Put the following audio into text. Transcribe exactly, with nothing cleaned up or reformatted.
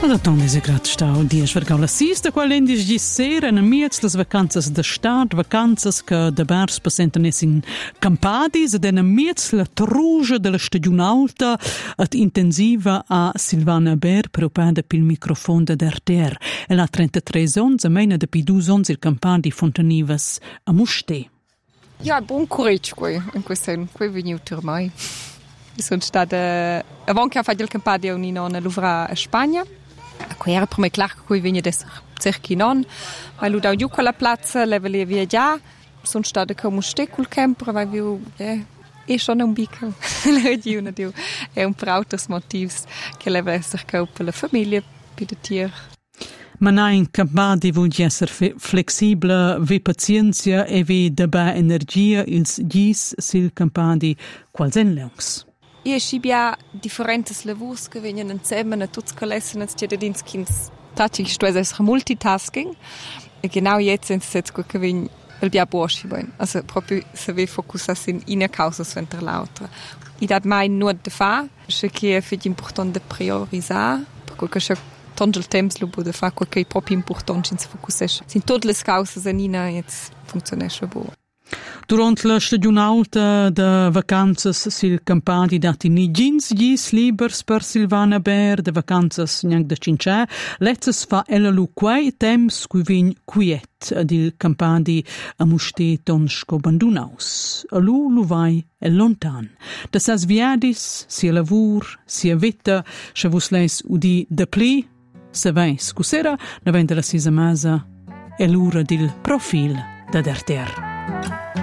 Allora, Tony, se grad stau dies vergau la sista qual endis gis sera en amiets las vacanzas de stad, vacanzas che de bars passenten es in campadis ed en amiets la truja de la stagiun alta et intensiva a Silvana Ber preopada pil microfon de R T R. E la trentatré ons, a meina de pi dus ons il campadi fontanivas a Musté. Ja, buon courage qui, in questo qui venuto ormai. Sono stata avant che ha fatto il campadi a un'inona l'uvra a Spagna. Qui era per me clar che qui vegna des cerchi non, ma lu dau giù quella piazza, leva lì via già. Sono stata come ste col camper, vai viu eh e schon un bico. La giù una diu è un per alters motivs che leva esser per la famiglia, per de tier. Ma nein campadi vuol esser flexibile, vi pazienza e vi deba energia ils gis sil campadi qualsen lungs. Io scibia differentes lavurs che vengono insieme a tutti che lesson che da dins kins tatsächlich sto es multitasking e genau jetzt sind es jetzt gut gewinn el bia bosch ben also proprio se ve focusas in una causa center l'altra i dat mai nur de fa ce qui est fait important de prioriser perché che che tanto il temps lo bude fa che è proprio important in se focusas sind tutte le causas in ina jetzt funziona schon bo. Durant la stagiun alta de vacanzas sil campadi dati ni gins gis libers per Silvana Ber de vacanzas gnanc de cincè, letzes fa ella lu quei temps cui vin quiet ad il campadi a Musté tonsco bandunaus. A lu lu vai e lontan. Da sas viadis, sia lavur, sia vita, se vus leis udi de pli, se veis cusera, na vende la sisa masa, e l'ura dil profil da derter.